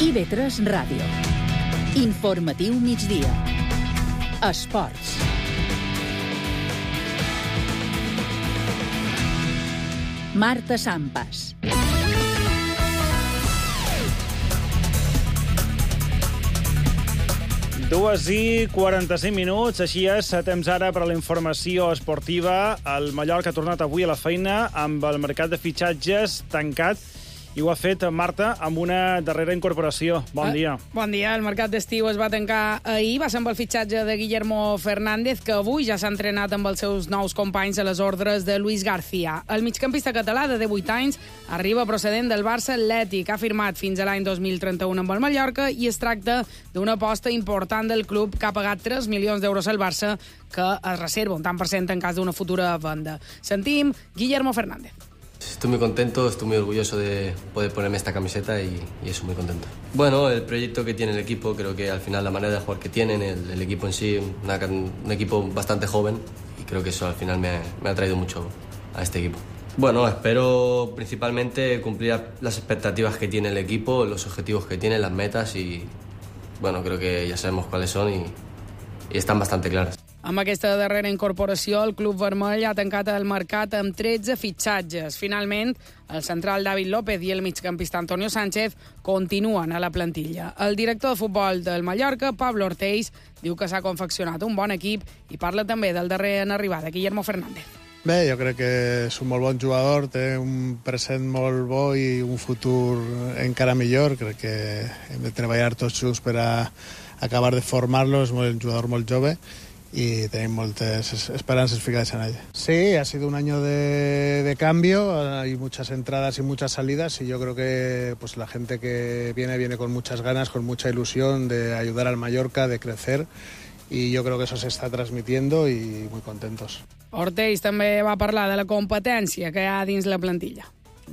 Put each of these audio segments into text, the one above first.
IB3 Ràdio. Informatiu migdia. Esports. Marta Sampas. 2:45, així és, temps ara per a la informació esportiva. El Mallorca ha tornat avui a la feina amb el mercat de fitxatges tancat i ho ha fet, Marta, amb una darrera incorporació. Bon dia. Bon dia. El mercat d'estiu es va tancar ahir. Va ser amb el fitxatge de Guillermo Fernández, que avui ja s'ha entrenat amb els seus nous companys a les ordres de Luis García. El migcampista català de 18 anys arriba procedent del Barça Atlètic. Ha firmat fins a l'any 2031 amb el Mallorca i es tracta d'una aposta important del club, que ha pagat 3 milions d'euros al Barça, que es reserva un tant per cent en cas d'una futura venda. Sentim Guillermo Fernández. Estoy muy contento, estoy muy orgulloso de poder ponerme esta camiseta y eso, muy contento. Bueno, el proyecto que tiene el equipo, creo que al final la manera de jugar que tienen, el equipo en sí, un equipo bastante joven, y creo que eso al final me ha traído mucho a este equipo. Bueno, espero principalmente cumplir las expectativas que tiene el equipo, los objetivos que tiene, las metas, y bueno, creo que ya sabemos cuáles son y están bastante claras. Amb aquesta darrera incorporació, el Club Vermell ha tancat el mercat amb 13 fitxatges. Finalment, el central David López i el migcampista Antonio Sánchez continuen a la plantilla. El director de futbol del Mallorca, Pablo Ortells, diu que s'ha confeccionat un bon equip i parla també del darrer en arribada, Guillermo Fernández. Bé, jo crec que és un molt bon jugador, té un present molt bo i un futur encara millor. Crec que hem de treballar tots junts per a acabar de formar-lo. És un jugador molt jove y tenemos muchas esperanzas fijadas en ella. Sí, ha sido un año de cambio, hay muchas entradas y muchas salidas y yo creo que pues la gente que viene con muchas ganas, con mucha ilusión de ayudar al Mallorca, de crecer, y yo creo que eso se está transmitiendo y muy contentos. Ortells també va parlar de la competència que hi ha dins la plantilla.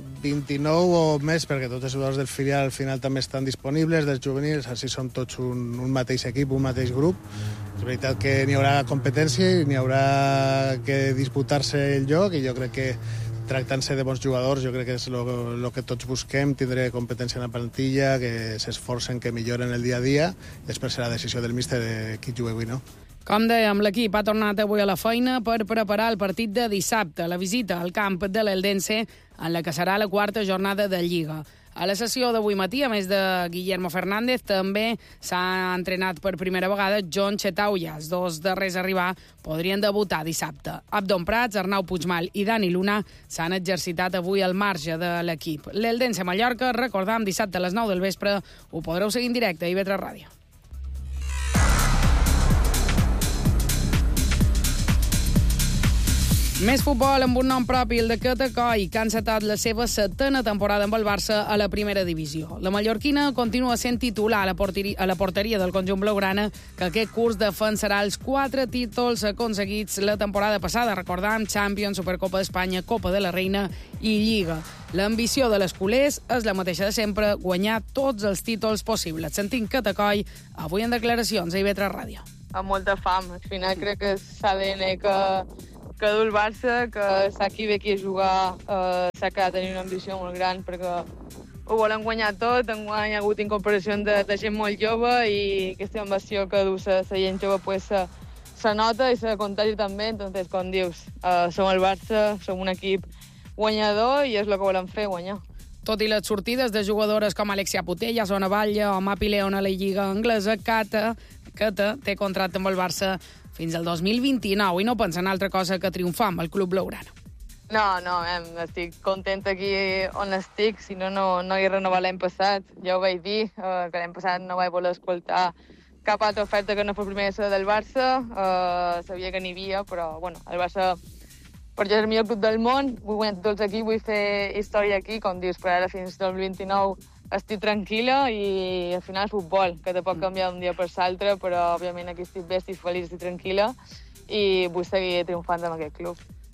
29 o més, perquè tots els jugadors del filial al final també estan disponibles, dels juvenils, així som tots un mateix equip, un mateix grup. És veritat que n'hi haurà competència i n'hi haurà que disputar-se el lloc, i jo crec que tractant-se de bons jugadors, jo crec que és el que tots busquem, tindre competència en la plantilla, que s'esforcen, que milloren el dia a dia, i després serà decisió del míster de qui juga avui, no? Com dèiem, l'equip ha tornat avui a la feina per preparar el partit de dissabte, la visita al camp de l'Eldense, en la que serà la quarta jornada de Lliga. A la sessió d'avui matí, a més de Guillermo Fernández, també s'ha entrenat per primera vegada Jon Chetauia. Els dos darrers a arribar podrien debutar dissabte. Abdon Prats, Arnau Puigmal i Dani Luna s'han exercitat avui al marge de l'equip. L'Eldense Mallorca, recordam, dissabte a les 9 del vespre, ho podreu seguir en directe a IB3 Ràdio. Més futbol amb un nom propi, el de Kete Coll, que ha encetat la seva 7a temporada amb el Barça a la primera divisió. La mallorquina continua sent titular a la porteria del conjunt blaugrana, que aquest curs defensarà els 4 títols aconseguits la temporada passada. Recordam, Champions, Supercopa d'Espanya, Copa de la Reina i Lliga. L'ambició de les culers és la mateixa de sempre, guanyar tots els títols possibles. Sentim Kete Coll avui en declaracions a IB3 Ràdio. Amb molta fam. Al final crec que és l'ADN que du el Barça, que sap qui ve aquí a jugar, sap que ha de tenir una ambició molt gran, perquè ho volen guanyar tot. Enguany ha hagut incorporacions de gent molt jove i aquesta ambició que du la gent jove pues, se nota i se contagia també. Entonces, com dius, som el Barça, som un equip guanyador i és el que volem fer, guanyar. Tot i les sortides de jugadores com Alexia Putellas o Navalla o Mapi León a la Lliga Anglesa, Kete té contracte amb el Barça fins al 2029 i no pensa en altra cosa que triomfar amb el club blaugrana. No, estic content aquí on estic, si no hi renovat l'any passat. Ja ho vaig dir, que l'any passat no vaig voler escoltar cap altra oferta que no fos primera del Barça. Sabia que n'hi havia, però bueno, el Barça per jo és el millor club del món, vull guanyar tots aquí, vull fer història aquí, com dius, però ara fins al 2029 estic tranquil·la i al final és futbol, que te pot canviar d'un dia per l'altre, però òbviament aquí estic bé, estic feliç, estic tranquil·la i vull seguir triomfant amb aquest club.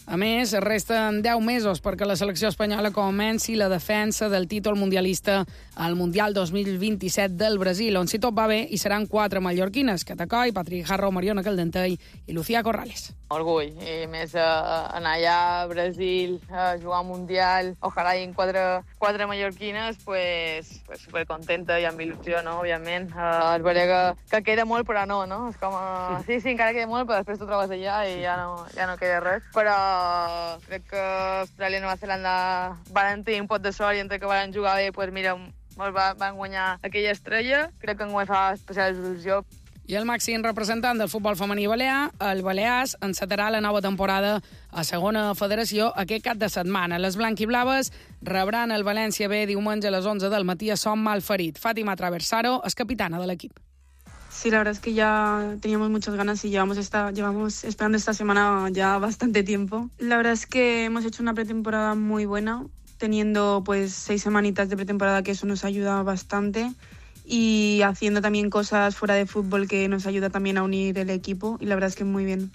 A més, resten 10 mesos perquè la selecció espanyola comenci la defensa del títol mundialista al Mundial 2027 del Brasil, on si tot va bé hi seran 4 mallorquines, Cata Coll, Patrick Harrow, Mariona Caldentey i Lucía Corrales. Orgull, i més anar allà a Brasil a jugar al Mundial, ojalà hi 4 mallorquines, pues supercontenta i amb il·lusió, no? Òbviament. Es veurà que queda molt, però no? És com... Sí, encara queda molt, però després t'ho trobes allà i ja no queda res. Però crec que Austràlia i Nova Zelanda van tenir un pot de sort i entre que van jugar bé, pues mira, van guanyar aquella estrella. Crec que enguany fa especial il·lusió. I el màxim representant del futbol femení balear, el Balears, encetarà la nova temporada a segona federació aquest cap de setmana. Les blanquiblaves rebran el València B diumenge a les 11 del matí a Som Malferit. Fàtima Traversaro és capitana de l'equip. Sí, la verdad es que ya teníamos muchas ganas y llevamos esperando esta semana ya bastante tiempo. La verdad es que hemos hecho una pretemporada muy buena, teniendo pues 6 semanitas de pretemporada, que eso nos ayuda bastante, y haciendo también cosas fuera de fútbol que nos ayuda también a unir el equipo, y la verdad es que muy bien.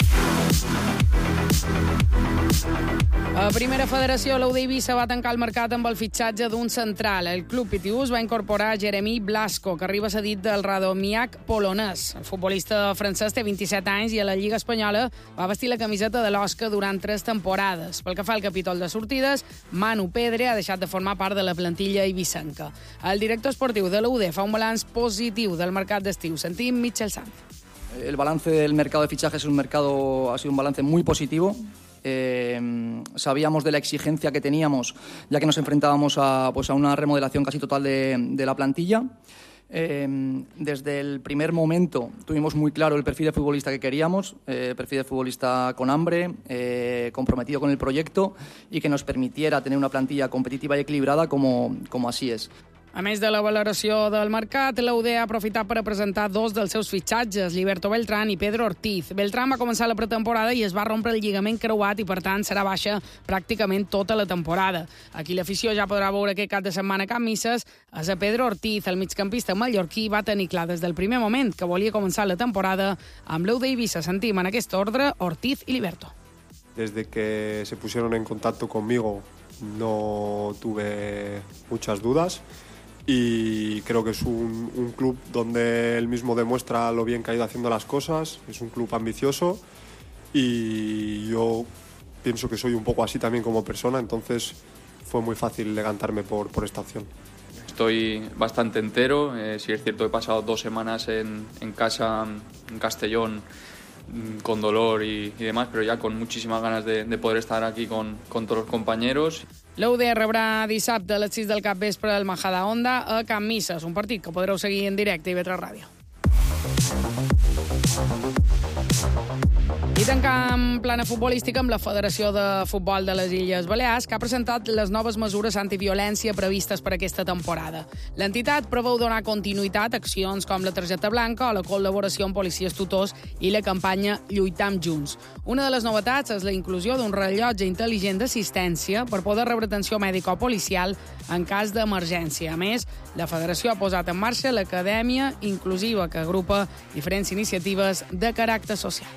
A Primera Federació, l'UD Eivissa va tancar el mercat amb el fitxatge d'un central. El club Pitiús va incorporar Jeremy Blasco, que arriba cedit del Radomiak polonès. El futbolista francès té 27 anys i a la Lliga Espanyola va vestir la camiseta de l'Osca durant 3 temporades. Pel que fa al capítol de sortides, Manu Pedre ha deixat de formar part de la plantilla eivissenca. El director esportiu de l'UD fa un balanç positiu del mercat d'estiu. Sentim Michel Sanz. El balance del mercado de fichajes ha sido un balance muy positivo. Sabíamos de la exigencia que teníamos, ya que nos enfrentábamos a una remodelación casi total de la plantilla. Desde el primer momento tuvimos muy claro el perfil de futbolista que queríamos, perfil de futbolista con hambre, comprometido con el proyecto y que nos permitiera tener una plantilla competitiva y equilibrada como así es. A més de la valoració del mercat, l'UD ha aprofitat per a presentar 2 dels seus fitxatges, Liberto Beltrán i Pedro Ortiz. Beltrán va començar la pretemporada i es va rompre el lligament creuat i, per tant, serà baixa pràcticament tota la temporada. Aquí l'afició ja podrà veure aquest cap de setmana a Can Misses és a Pedro Ortiz. El migcampista mallorquí va tenir clar des del primer moment que volia començar la temporada amb l'UD Eivissa. Sentim en aquest ordre Ortiz i Liberto. Desde que se pusieron en contacto conmigo no tuve muchas dudas. Y creo que es un club donde él mismo demuestra lo bien que ha ido haciendo las cosas, es un club ambicioso y yo pienso que soy un poco así también como persona, entonces fue muy fácil decantarme por esta opción. Estoy bastante entero, sí es cierto que he pasado 2 semanas en casa, en Castellón, con dolor y demás, pero ya con muchísimas ganas de poder estar aquí con todos los compañeros. L'UD rebrà dissabte a les 6 del capvespre el Majadahonda a Can Misses, un partit que podreu seguir en directe a IB3 Ràdio. I tancam plana futbolística amb la Federació de Futbol de les Illes Balears, que ha presentat les noves mesures antiviolència previstes per aquesta temporada. L'entitat preveu donar continuïtat a accions com la targeta blanca o la col·laboració amb policies tutors i la campanya Lluitam Junts. Una de les novetats és la inclusió d'un rellotge intel·ligent d'assistència per poder rebre atenció mèdica o policial en cas d'emergència. A més, la Federació ha posat en marxa l'Acadèmia Inclusiva, que agrupa diferents iniciatives de caràcter social.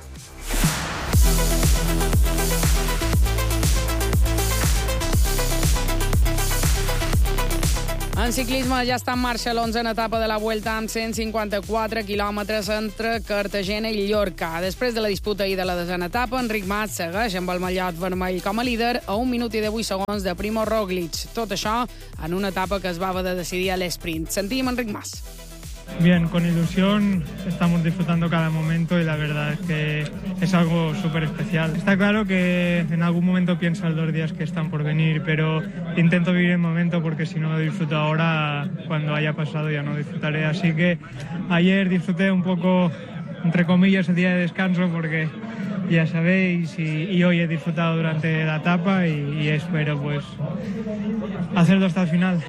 En ciclisme ja està en marxa l'11a etapa de la Vuelta amb 154 quilòmetres entre Cartagena i Llorca. Després de la disputa ahir de la 10a etapa, Enric Mas segueix amb el mallot vermell com a líder a 1 minut i 18 segons de Primo Roglic. Tot això en una etapa que es va haver de decidir a l'esprint. Sentim Enric Mas. Bien, con ilusión, estamos disfrutando cada momento y la verdad es que es algo súper especial. Está claro que en algún momento pienso en los 2 días que están por venir, pero intento vivir el momento porque si no lo disfruto ahora, cuando haya pasado ya no disfrutaré. Así que ayer disfruté un poco, entre comillas, el día de descanso porque ya sabéis, y hoy he disfrutado durante la etapa y espero pues hacerlo hasta el final.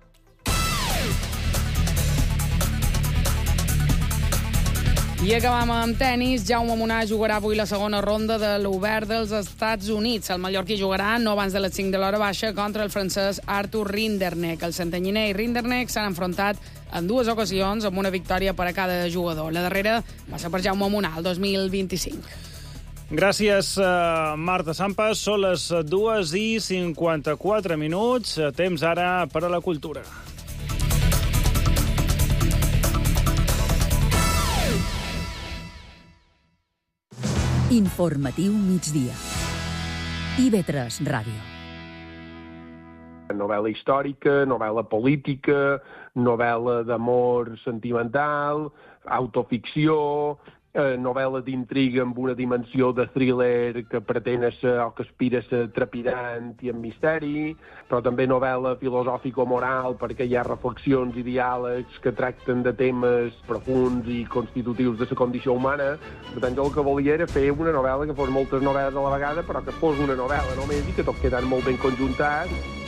I acabam amb tenis. Jaume Munar jugarà avui la segona ronda de l'Obert dels Estats Units. El mallorquí jugarà no abans de les 5 de l'hora baixa contra el francès Arthur Rinderknecht. El Santanyiner i Rinderknecht s'han enfrontat en 2 ocasions amb una victòria per a cada jugador. La darrera va ser per Jaume Munar, el 2025. Gràcies, Marta Sampas. Són les 2:54. Temps ara per a la cultura. Informatiu migdia. IB3 Ràdio. Novel·la històrica, novel·la política, novel·la d'amor sentimental, autoficció, novel·la d'intriga amb una dimensió de thriller que pretén ser o que aspira a ser trepidant i amb misteri, però també novel·la filosòfico-moral perquè hi ha reflexions i diàlegs que tracten de temes profuns i constitutius de la condició humana. Per tant, jo el que volia era fer una novel·la que fos moltes novel·les a la vegada, però que fos una novel·la només i que tot quedant molt ben conjuntat.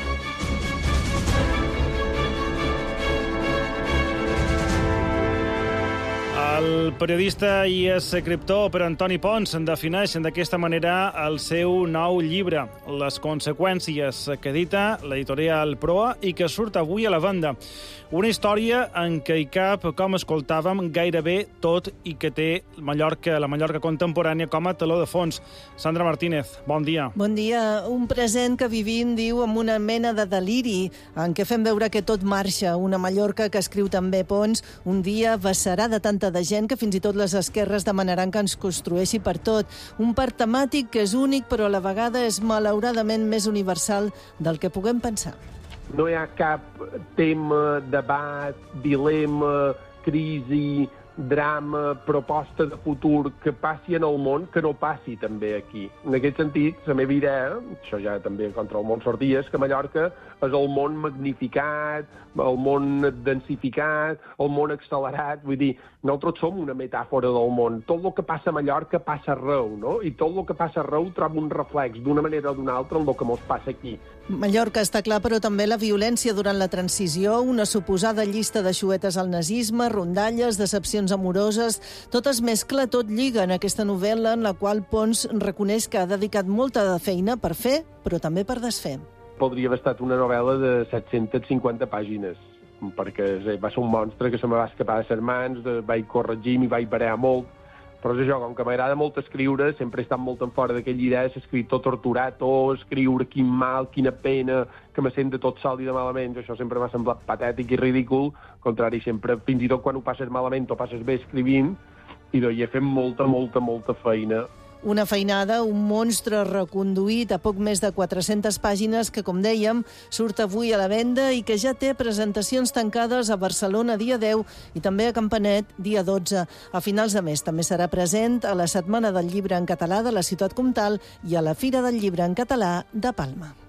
El periodista i escriptor Pere Antoni Pons defineix d'aquesta manera el seu nou llibre, Les conseqüències, que edita l'editorial Proa i que surt avui a la venda. Una història en què hi cap, com escoltàvem, gairebé tot i que té la Mallorca contemporània com a teló de fons. Sandra Martínez, bon dia. Bon dia. Un present que vivim, diu, amb una mena de deliri, en què fem veure que tot marxa. Una Mallorca que escriu també Pons, un dia vessarà de tanta de gent que fins i tot les esquerres demanaran que ens construeixi per tot. Un parc temàtic que és únic, però a la vegada és malauradament més universal del que puguem pensar. No hi ha cap tema, debat, dilema, crisi, drama, proposta de futur que passi en el món que no passi també aquí. En aquest sentit, la meva idea, això ja també contra el món sortia, és que Mallorca és el món magnificat, el món densificat, el món accelerat. Vull dir, nosaltres som una metàfora del món. Tot el que passa a Mallorca passa arreu, no? I tot el que passa arreu troba un reflex d'una manera o d'una altra en el que mos passa aquí. Mallorca està clar, però també la violència durant la transició, una suposada llista de xuetes al nazisme, rondalles, decepcions amoroses. Tot es mescla, tot lliga en aquesta novel·la en la qual Pons reconeix que ha dedicat molta de feina per fer, però també per desfer. Podria haver estat una novel·la de 750 pàgines, perquè va ser un monstre que se me va escapar de les mans, vaig corregir, m'hi vaig parar molt, però és això, com que m'agrada molt escriure, sempre he estat molt en fora d'aquella idea d'escriptor torturat o escriure quin mal, quina pena, que me sent de tot sol i de malament. Això sempre m'ha semblat patètic i ridícul, al contrari, sempre, fins i tot quan ho passes malament o passes bé escrivint, i hi he fet molta feina. Una feinada, un monstre reconduït a poc més de 400 pàgines que, com dèiem, surt avui a la venda i que ja té presentacions tancades a Barcelona dia 10 i també a Campanet dia 12. A finals de mes també serà present a la Setmana del Llibre en Català de la Ciutat Comtal i a la Fira del Llibre en Català de Palma.